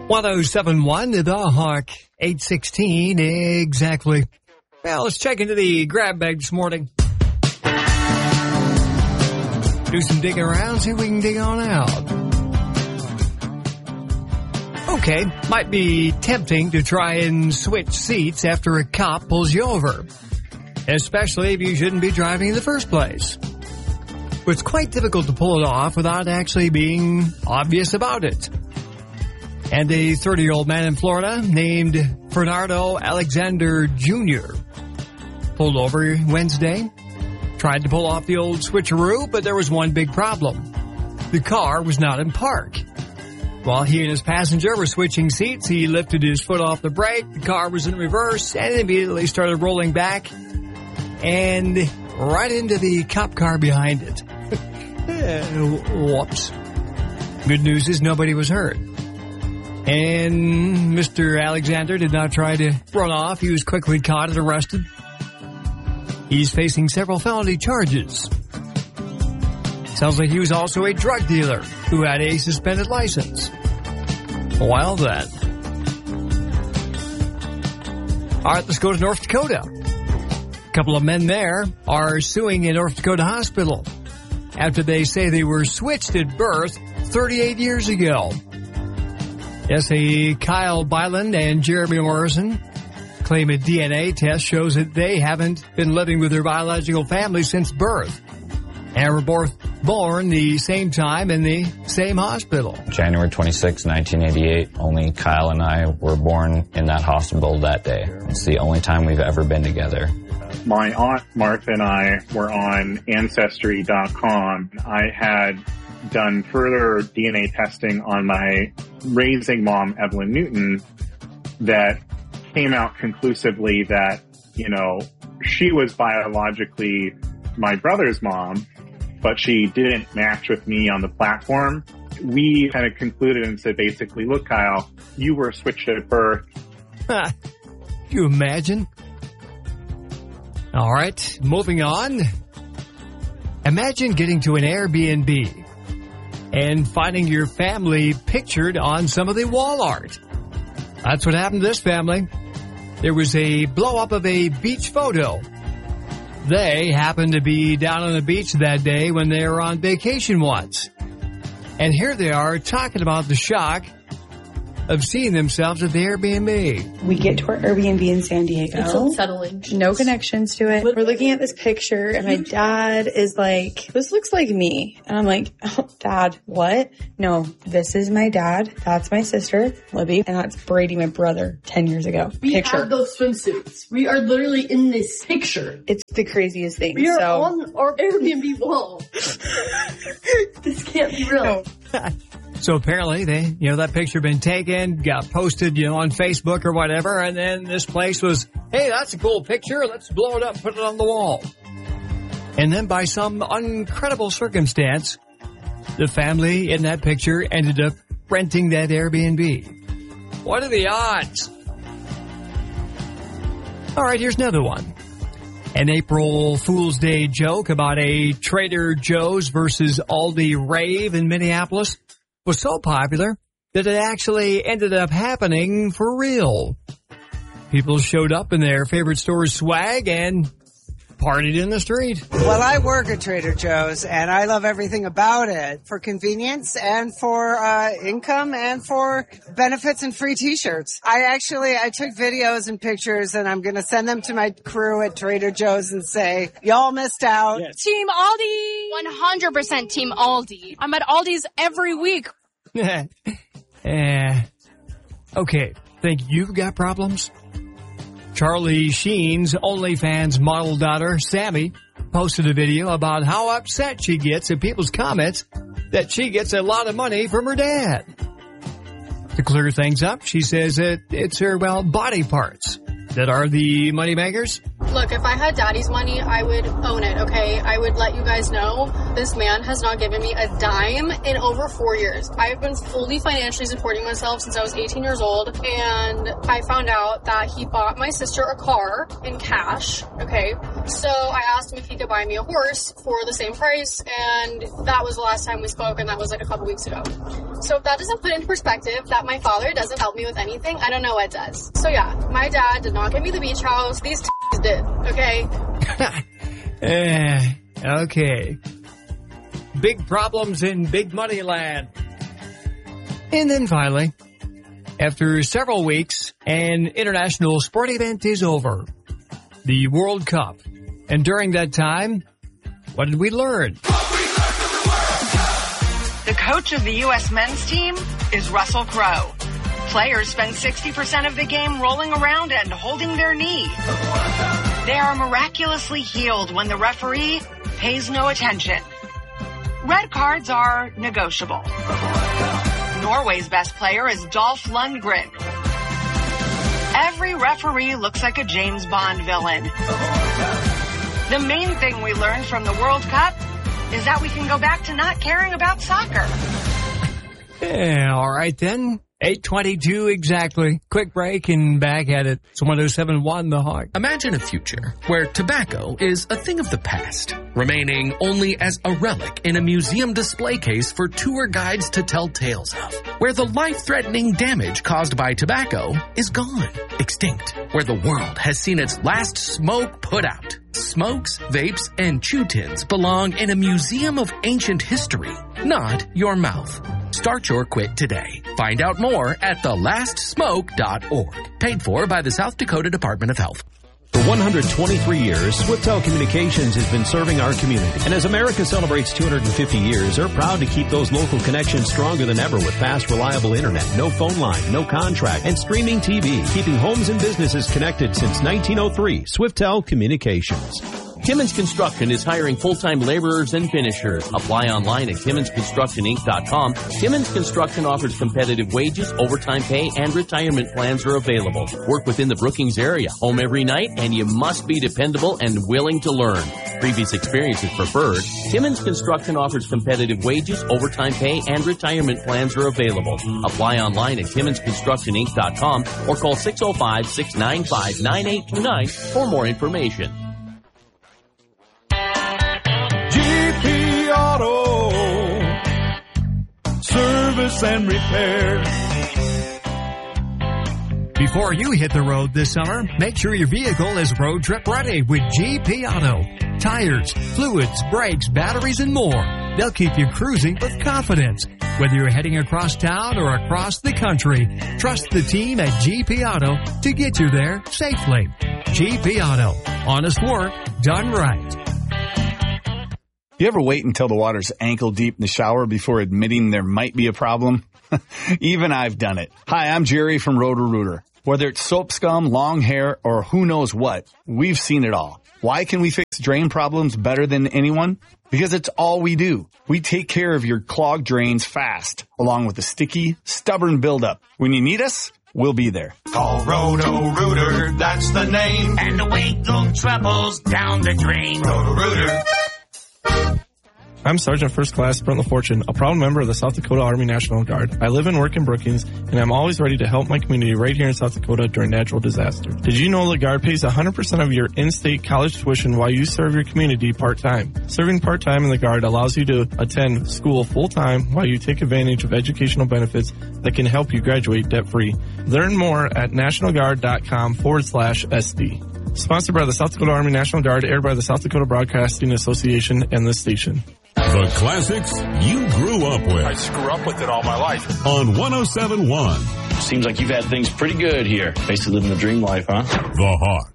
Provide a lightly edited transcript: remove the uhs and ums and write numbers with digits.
1071, The Hawk, 8:16 exactly. Well, let's check into the grab bag this morning. Do some digging around, see if we can dig on out. Okay, might be tempting to try and switch seats after a cop pulls you over, especially if you shouldn't be driving in the first place. But it's quite difficult to pull it off without actually being obvious about it. And a 30-year-old man in Florida named Fernando Alexander Jr. pulled over Wednesday, tried to pull off the old switcheroo, but there was one big problem. The car was not in park. While he and his passenger were switching seats, he lifted his foot off the brake, the car was in reverse, and immediately started rolling back and right into the cop car behind it. Whoops. Good news is nobody was hurt. And Mr. Alexander did not try to run off. He was quickly caught and arrested. He's facing several felony charges. Sounds like he was also a drug dealer who had a suspended license. Well then. All right, let's go to North Dakota. A couple of men there are suing a North Dakota hospital after they say they were switched at birth 38 years ago. Yes, Kyle Byland and Jeremy Morrison claim a DNA test shows that they haven't been living with their biological family since birth and were both born the same time in the same hospital. January 26, 1988, only Kyle and I were born in that hospital that day. It's the only time we've ever been together. My aunt Martha and I were on Ancestry.com. I had done further DNA testing on my raising mom, Evelyn Newton, that came out conclusively that, she was biologically my brother's mom, but she didn't match with me on the platform. We kind of concluded and said basically, look, Kyle, you were switched at birth. Can you imagine? All right, moving on. Imagine getting to an Airbnb and finding your family pictured on some of the wall art. That's what happened to this family. There was a blow-up of a beach photo. They happened to be down on the beach that day when they were on vacation once. And here they are talking about the shock of seeing themselves at the Airbnb. We get to our Airbnb in San Diego. It's unsettling. No connections to it. We're looking at this picture and my dad is like, this looks like me. And I'm like, oh, Dad, what? No, this is my dad. That's my sister, Libby. And that's Brady, my brother, 10 years ago. We have those swimsuits. We are literally in this picture. It's the craziest thing. We are on our Airbnb wall. This can't be real. No. So apparently that picture been taken, got posted, on Facebook or whatever, and then this place was, hey, that's a cool picture, let's blow it up, put it on the wall. And then by some incredible circumstance, the family in that picture ended up renting that Airbnb. What are the odds? All right, here's another one. An April Fool's Day joke about a Trader Joe's versus Aldi rave in Minneapolis was so popular that it actually ended up happening for real. People showed up in their favorite store's swag and partied in the street. Well, I work at Trader Joe's, and I love everything about it. For convenience and for income and for benefits and free T-shirts. I took videos and pictures, and I'm going to send them to my crew at Trader Joe's and say, y'all missed out. Yes. Team Aldi! 100% Team Aldi. I'm at Aldi's every week. Okay, think you've got problems? Charlie Sheen's OnlyFans model daughter, Sammy, posted a video about how upset she gets at people's comments that she gets a lot of money from her dad. To clear things up, she says that it's her, body parts that are the moneymakers. Look, if I had daddy's money, I would own it, okay? I would let you guys know this man has not given me a dime in over 4 years. I've been fully financially supporting myself since I was 18 years old, and I found out that he bought my sister a car in cash, okay? So I asked him if he could buy me a horse for the same price, and that was the last time we spoke, and that was like a couple weeks ago. So if that doesn't put into perspective that my father doesn't help me with anything, I don't know what does. So yeah, my dad did not give me the beach house. These did, okay? Okay. Big problems in big money land. And then finally, after several weeks, an international sport event is over. The World Cup. And during that time, what did we learn? The coach of the U.S. men's team is Russell Crowe. Players spend 60% of the game rolling around and holding their knee. They are miraculously healed when the referee pays no attention. Red cards are negotiable. Norway's best player is Dolph Lundgren. Every referee looks like a James Bond villain. The main thing we learned from the World Cup is that we can go back to not caring about soccer. Yeah, all right then. 8:22 exactly. Quick break and back at it. It's 107.1 The Hog. Imagine a future where tobacco is a thing of the past, remaining only as a relic in a museum display case for tour guides to tell tales of. Where the life-threatening damage caused by tobacco is gone, extinct. Where the world has seen its last smoke put out. Smokes, vapes, and chew tins belong in a museum of ancient history, not your mouth. Start your quit today. Find out more at thelastsmoke.org. Paid for by the South Dakota Department of Health. For 123 years, SwiftTel Communications has been serving our community. And as America celebrates 250 years, they're proud to keep those local connections stronger than ever with fast, reliable internet, no phone line, no contract, and streaming TV, keeping homes and businesses connected since 1903. SwiftTel Communications. Timmons Construction is hiring full-time laborers and finishers. Apply online at TimmonsConstructionInc.com. Timmons Construction offers competitive wages, overtime pay, and retirement plans are available. Work within the Brookings area, home every night, and you must be dependable and willing to learn. Previous experience is preferred. Timmons Construction offers competitive wages, overtime pay, and retirement plans are available. Apply online at TimmonsConstructionInc.com or call 605-695-9829 for more information. Auto service and repair. Before you hit the road this summer, make sure your vehicle is road trip ready with GP Auto. Tires, fluids, brakes, batteries, and more. They'll keep you cruising with confidence. Whether you're heading across town or across the country, trust the team at GP Auto to get you there safely. GP Auto. Honest work done right. You ever wait until the water's ankle deep in the shower before admitting there might be a problem? Even I've done it. Hi, I'm Jerry from Roto-Rooter. Whether it's soap scum, long hair, or who knows what, we've seen it all. Why can we fix drain problems better than anyone? Because it's all we do. We take care of your clogged drains fast, along with the sticky, stubborn buildup. When you need us, we'll be there. Call Roto-Rooter, that's the name. And away go troubles down the drain. Roto-Rooter. I'm Sergeant First Class Brent LaFortune, a proud member of the South Dakota Army National Guard. I live and work in Brookings, and I'm always ready to help my community right here in South Dakota during natural disasters. Did you know the Guard pays 100% of your in-state college tuition while you serve your community part-time? Serving part-time in the Guard allows you to attend school full-time while you take advantage of educational benefits that can help you graduate debt-free. Learn more at nationalguard.com/SD. Sponsored by the South Dakota Army National Guard, aired by the South Dakota Broadcasting Association and this station. The classics you grew up with. I grew up with it all my life. On 107.1. Seems like you've had things pretty good here. Basically living the dream life, huh? The Hawk.